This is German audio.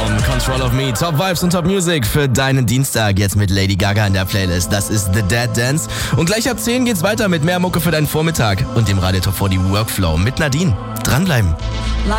Brown, Control of Me, Top Vibes und Top Music für deinen Dienstag. Jetzt mit Lady Gaga in der Playlist. Das ist The Dead Dance. Und gleich ab 10 geht's weiter mit mehr Mucke für deinen Vormittag und dem Radio Top 40 Workflow mit Nadine. Dranbleiben.